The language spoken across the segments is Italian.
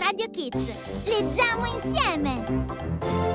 Radio Kids. Leggiamo insieme!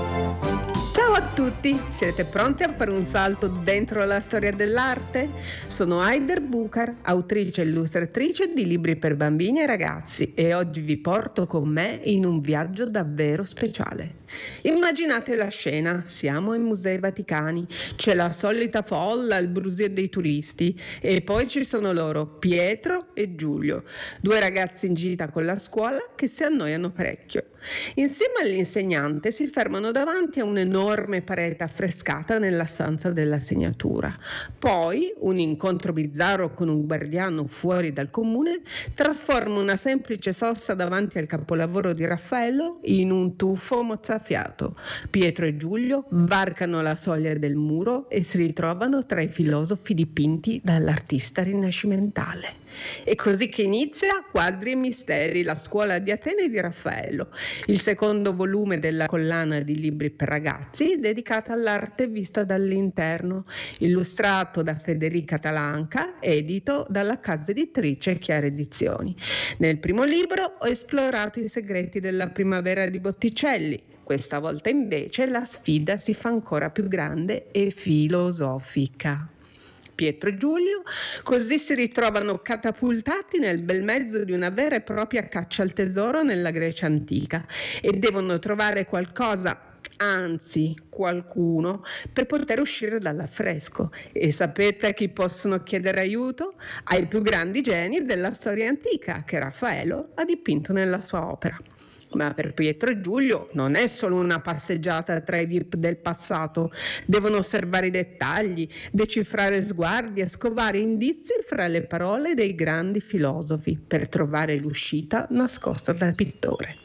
Ciao a tutti, siete pronti a fare un salto dentro la storia dell'arte? Sono Haider Bucar, autrice e illustratrice di libri per bambini e ragazzi, e oggi vi porto con me in un viaggio davvero speciale. Immaginate la scena, siamo ai Musei Vaticani, c'è la solita folla, il brusio dei turisti e poi ci sono loro, Pietro e Giulio, due ragazzi in gita con la scuola che si annoiano parecchio. Insieme all'insegnante si fermano davanti a un'enorme parete affrescata nella stanza della segnatura. Poi un incontro bizzarro con un guardiano fuori dal comune trasforma una semplice sosta davanti al capolavoro di Raffaello in un tuffo mozzafiato. Pietro e Giulio varcano la soglia del muro e si ritrovano tra i filosofi dipinti dall'artista rinascimentale. È così che inizia Quadri e Misteri, la scuola di Atene di Raffaello, il secondo volume della collana di libri per ragazzi dedicata all'arte vista dall'interno, illustrato da Federica Talanca, edito dalla casa editrice Chiara Edizioni. Nel primo libro ho esplorato i segreti della primavera di Botticelli. Questa volta invece la sfida si fa ancora più grande e filosofica. Pietro e Giulio così si ritrovano catapultati nel bel mezzo di una vera e propria caccia al tesoro nella Grecia antica e devono trovare qualcosa, anzi qualcuno, per poter uscire dall'affresco. E sapete a chi possono chiedere aiuto? Ai più grandi geni della storia antica che Raffaello ha dipinto nella sua opera. Ma per Pietro e Giulio non è solo una passeggiata tra i VIP del passato, devono osservare i dettagli, decifrare sguardi e scovare indizi fra le parole dei grandi filosofi per trovare l'uscita nascosta dal pittore.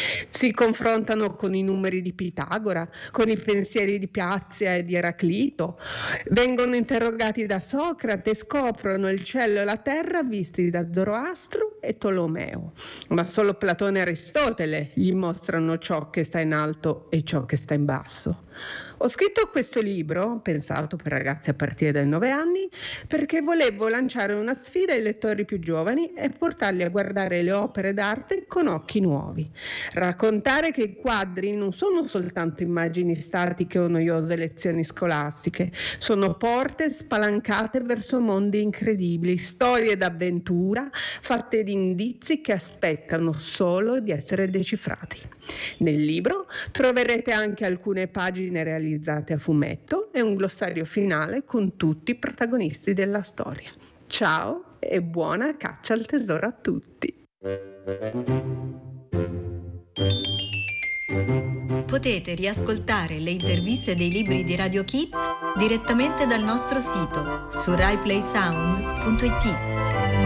Si confrontano con i numeri di Pitagora, con i pensieri di Piazia e di Eraclito, vengono interrogati da Socrate e scoprono il cielo e la terra visti da Zoroastro e Tolomeo. Ma solo Platone e Aristotele gli mostrano ciò che sta in alto e ciò che sta in basso. Ho scritto questo libro, pensato per ragazzi a partire dai 9 anni, perché volevo lanciare una sfida ai lettori più giovani e portarli a guardare le opere d'arte con occhi nuovi. Raccontare che i quadri non sono soltanto immagini statiche o noiose lezioni scolastiche, sono porte spalancate verso mondi incredibili, storie d'avventura fatte di indizi che aspettano solo di essere decifrati. Nel libro troverete anche alcune pagine realizzate a fumetto e un glossario finale con tutti i protagonisti della storia. Ciao e buona caccia al tesoro a tutti! Potete riascoltare le interviste dei libri di Radio Kids direttamente dal nostro sito su RaiPlaySound.it.